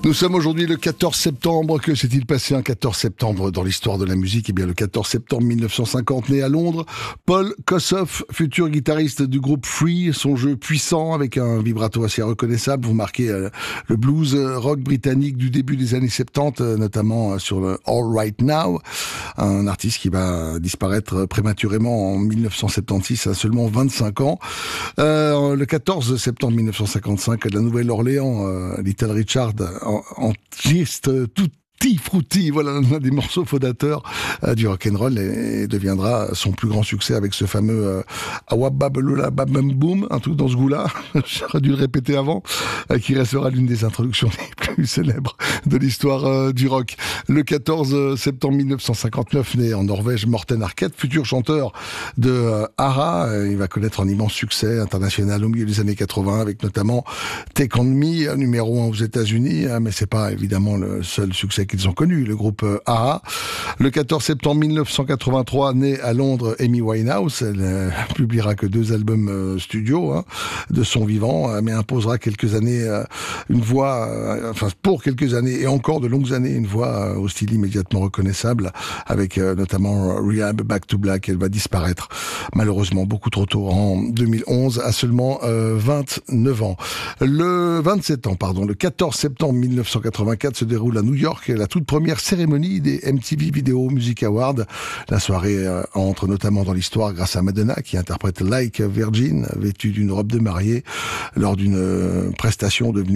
Nous sommes aujourd'hui le 14 septembre. Que s'est-il passé un 14 septembre dans l'histoire de la musique? Eh bien, le 14 septembre 1950, né à Londres, Paul Kossoff, futur guitariste du groupe Free. Son jeu puissant avec un vibrato assez reconnaissable. Vous marquez le blues rock britannique du début des années 70, notamment sur le All Right Now. Un artiste qui va disparaître prématurément en 1976 à seulement 25 ans. Le 14 septembre 1955, à la Nouvelle-Orléans, Little Richard enregistre Tutti Frutti, voilà l'un des morceaux fondateurs du rock'n'roll, et deviendra son plus grand succès avec ce fameux Awa Babalola Babam Boom, un truc dans ce goût-là, j'aurais dû le répéter avant, qui restera l'une des introductions les plus célèbres de l'histoire du rock. Le 14 septembre 1959, né en Norvège, Morten Harket, futur chanteur de AHA. Il va connaître un immense succès international au milieu des années 80, avec notamment Take On Me, numéro 1 aux États-Unis, mais c'est pas évidemment le seul succès qu'ils ont connu, le groupe AHA. Le 14 septembre 1983, né à Londres, Amy Winehouse. Elle publiera que 2 albums studio de son vivant, mais imposera quelques années une voix, pour quelques années et encore de longues années, une voix au style immédiatement reconnaissable, avec notamment Rehab, Back to Black. Elle va disparaître malheureusement beaucoup trop tôt en 2011, à seulement 29 ans. Le 14 septembre 1984 se déroule à New York la toute première cérémonie des MTV Video Music Awards. La soirée entre notamment dans l'histoire grâce à Madonna, qui interprète Like a Virgin, vêtue d'une robe de mariée lors d'une prestation devenue